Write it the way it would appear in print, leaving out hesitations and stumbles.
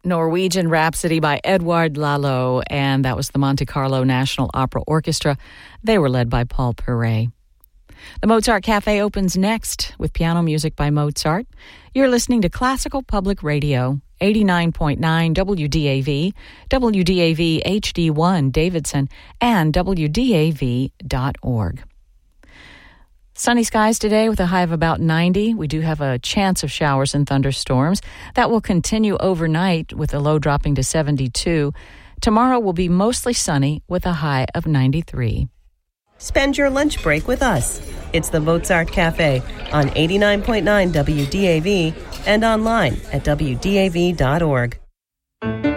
Norwegian Rhapsody by Edouard Lalo, and that was the Monte Carlo National Opera Orchestra. They were led by Paul Perret. The Mozart Cafe opens next with piano music by Mozart. You're listening to Classical Public Radio, 89.9 WDAV, WDAV HD1 Davidson, and WDAV.org. Sunny skies today with a high of about 90. We do have a chance of showers and thunderstorms. That will continue overnight with the low dropping to 72. Tomorrow will be mostly sunny with a high of 93. Spend your lunch break with us. It's the Mozart Cafe on 89.9 WDAV and online at WDAV.org.